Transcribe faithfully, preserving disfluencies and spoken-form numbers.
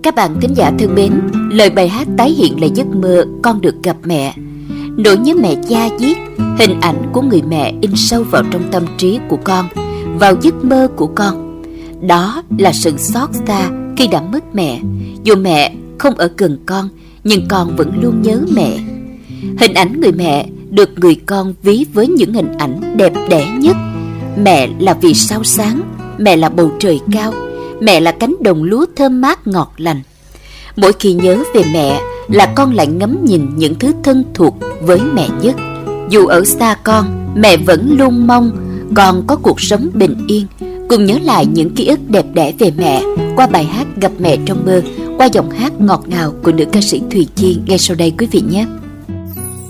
Các bạn thính giả thân mến, lời bài hát tái hiện lại giấc mơ con được gặp mẹ. Nỗi nhớ mẹ da diết, hình ảnh của người mẹ in sâu vào trong tâm trí của con, vào giấc mơ của con. Đó là sự xót xa khi đã mất mẹ. Dù mẹ không ở gần con, nhưng con vẫn luôn nhớ mẹ. Hình ảnh người mẹ được người con ví với những hình ảnh đẹp đẽ nhất. Mẹ là vì sao sáng, mẹ là bầu trời cao, mẹ là cánh đồng lúa thơm mát ngọt lành. Mỗi khi nhớ về mẹ là con lại ngắm nhìn những thứ thân thuộc với mẹ nhất. Dù ở xa con, mẹ vẫn luôn mong con có cuộc sống bình yên. Cùng nhớ lại những ký ức đẹp đẽ về mẹ qua bài hát Gặp Mẹ Trong Mơ, qua giọng hát ngọt ngào của nữ ca sĩ Thùy Chi ngay sau đây quý vị nhé.